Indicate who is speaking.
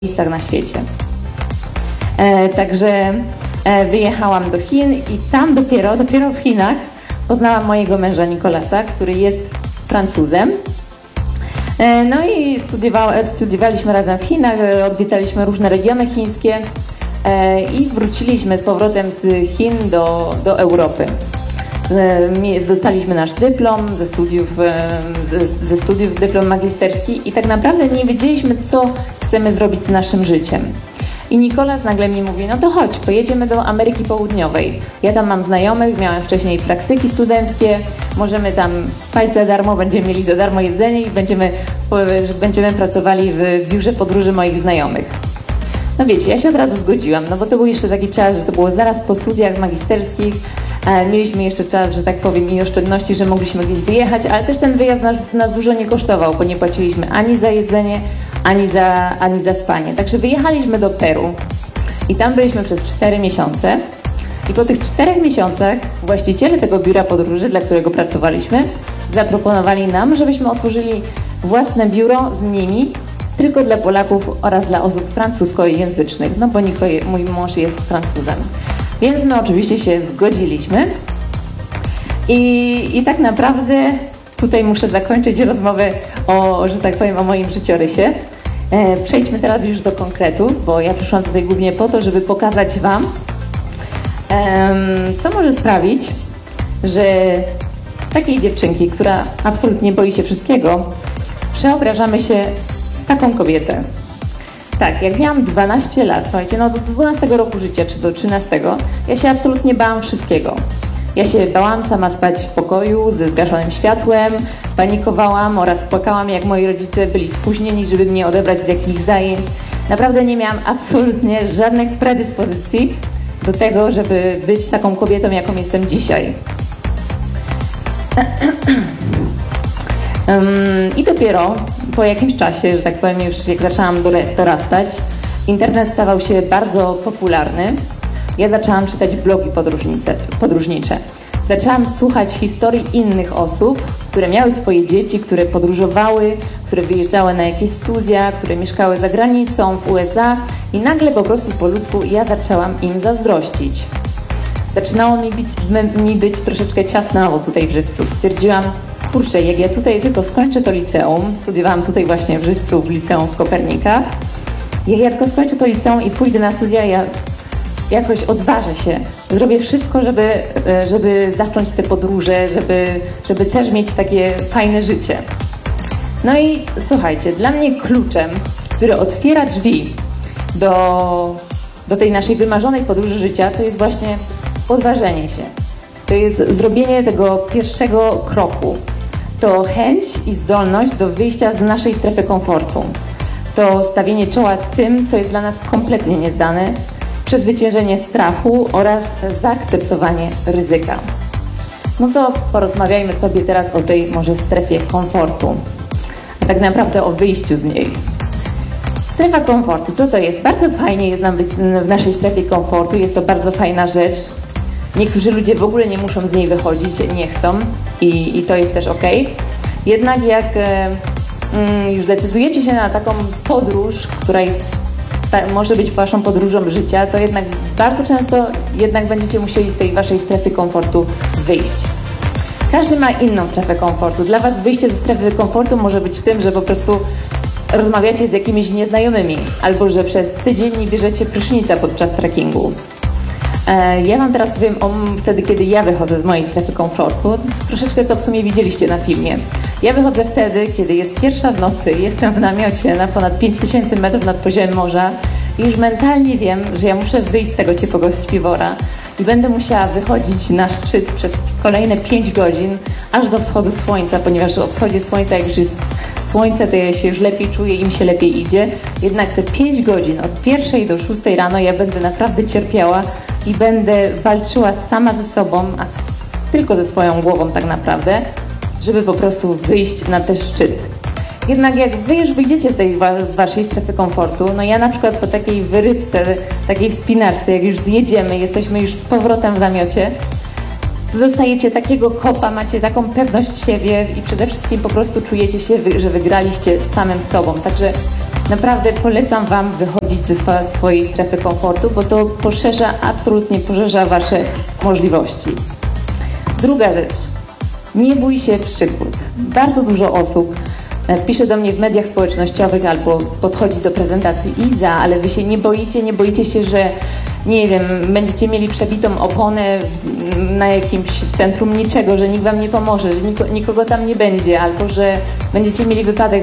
Speaker 1: miejscach na świecie. Także wyjechałam do Chin i tam dopiero w Chinach poznałam mojego męża Nicolasa, który jest Francuzem. No i studiowaliśmy razem w Chinach, odwiedzaliśmy różne regiony chińskie i wróciliśmy z powrotem z Chin do Europy. Dostaliśmy nasz dyplom ze studiów dyplom magisterski i tak naprawdę nie wiedzieliśmy, co chcemy zrobić z naszym życiem. I Nicolas nagle mi mówi, no to chodź, pojedziemy do Ameryki Południowej. Ja tam mam znajomych, miałem wcześniej praktyki studenckie, możemy tam spać za darmo, będziemy mieli za darmo jedzenie i będziemy pracowali w biurze podróży moich znajomych. No wiecie, ja się od razu zgodziłam, no bo to był jeszcze taki czas, że to było zaraz po studiach magisterskich, mieliśmy jeszcze czas, że tak powiem, i oszczędności, że mogliśmy gdzieś wyjechać, ale też ten wyjazd nas dużo nie kosztował, bo nie płaciliśmy ani za jedzenie, ani za spanie. Także wyjechaliśmy do Peru i tam byliśmy przez 4 miesiące i po tych 4 miesiącach właściciele tego biura podróży, dla którego pracowaliśmy, zaproponowali nam, żebyśmy otworzyli własne biuro z nimi tylko dla Polaków oraz dla osób francuskojęzycznych, no bo mój mąż jest Francuzem. Więc my oczywiście się zgodziliśmy i tak naprawdę tutaj muszę zakończyć rozmowę że tak powiem, o moim życiorysie. Przejdźmy teraz już do konkretu, bo ja przyszłam tutaj głównie po to, żeby pokazać Wam, co może sprawić, że z takiej dziewczynki, która absolutnie boi się wszystkiego, przeobrażamy się w taką kobietę. Tak, jak miałam 12 lat, słuchajcie, no do 12 roku życia, czy do 13, ja się absolutnie bałam wszystkiego. Ja się bałam sama spać w pokoju ze zgaszonym światłem, panikowałam oraz płakałam, jak moi rodzice byli spóźnieni, żeby mnie odebrać z jakichś zajęć. Naprawdę nie miałam absolutnie żadnych predyspozycji do tego, żeby być taką kobietą, jaką jestem dzisiaj. I dopiero po jakimś czasie, że tak powiem, już jak zaczęłam dorastać, internet stawał się bardzo popularny. Ja zaczęłam czytać blogi podróżnicze. Zaczęłam słuchać historii innych osób, które miały swoje dzieci, które podróżowały, które wyjeżdżały na jakieś studia, które mieszkały za granicą, w USA i nagle po prostu po ludzku ja zaczęłam im zazdrościć. Zaczynało mi być troszeczkę ciasnawo tutaj w Żywcu. Stwierdziłam, kurczę, jak ja tutaj tylko skończę to liceum, studiowałam tutaj właśnie w Żywcu, w liceum w Kopernikach, jak ja tylko skończę to liceum i pójdę na studia, ja jakoś odważę się, zrobię wszystko, żeby zacząć te podróże, żeby też mieć takie fajne życie. No i słuchajcie, dla mnie kluczem, który otwiera drzwi do tej naszej wymarzonej podróży życia, to jest właśnie odważenie się. To jest zrobienie tego pierwszego kroku. To chęć i zdolność do wyjścia z naszej strefy komfortu. To stawienie czoła tym, co jest dla nas kompletnie nieznane, przezwyciężenie strachu oraz zaakceptowanie ryzyka. No to porozmawiajmy sobie teraz o tej może strefie komfortu, a tak naprawdę o wyjściu z niej. Strefa komfortu, co to jest? Bardzo fajnie jest nam być w naszej strefie komfortu, jest to bardzo fajna rzecz. Niektórzy ludzie w ogóle nie muszą z niej wychodzić, nie chcą i to jest też ok. Jednak jak już decydujecie się na taką podróż, która może być waszą podróżą życia, to jednak bardzo często będziecie musieli z tej waszej strefy komfortu wyjść. Każdy ma inną strefę komfortu. Dla was wyjście ze strefy komfortu może być tym, że po prostu rozmawiacie z jakimiś nieznajomymi albo że przez tydzień nie bierzecie prysznica podczas trekkingu. Ja wam teraz powiem o wtedy, kiedy ja wychodzę z mojej strefy komfortu. Troszeczkę to w sumie widzieliście na filmie. Ja wychodzę wtedy, kiedy jest 1:00 w nocy, jestem w namiocie na ponad 5000 metrów nad poziomem morza i już mentalnie wiem, że ja muszę wyjść z tego ciepłego śpiwora i będę musiała wychodzić na szczyt przez kolejne 5 godzin, aż do wschodu słońca, ponieważ o wschodzie słońca, jak już jest słońce, to ja się już lepiej czuję i mi się lepiej idzie. Jednak te 5 godzin, od 1:00 do 6:00 rano, ja będę naprawdę cierpiała i będę walczyła sama ze sobą, tylko ze swoją głową tak naprawdę, żeby po prostu wyjść na ten szczyt. Jednak jak wy już wyjdziecie z waszej strefy komfortu, no ja na przykład po takiej wyrybce, takiej wspinaczce, jak już zjedziemy, jesteśmy już z powrotem w namiocie, dostajecie takiego kopa, macie taką pewność siebie i przede wszystkim po prostu czujecie się, że wygraliście z samym sobą. Także Naprawdę polecam Wam wychodzić ze swojej strefy komfortu, bo to absolutnie poszerza Wasze możliwości. Druga rzecz. Nie bój się przygód. Bardzo dużo osób pisze do mnie w mediach społecznościowych albo podchodzi do prezentacji Iza, ale Wy się nie boicie się, że nie wiem, będziecie mieli przebitą oponę na jakimś centrum niczego, że nikt Wam nie pomoże, że nikogo tam nie będzie, albo że będziecie mieli wypadek